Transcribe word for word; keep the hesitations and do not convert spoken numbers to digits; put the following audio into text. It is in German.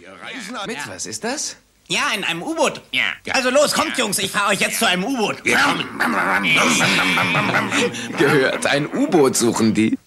reisen. Mit was ist das? Ja, in einem U-Boot. Ja. Also los, kommt, Jungs, ich fahre euch jetzt zu einem U-Boot. Wir kommen. Gehört, ein U-Boot suchen die.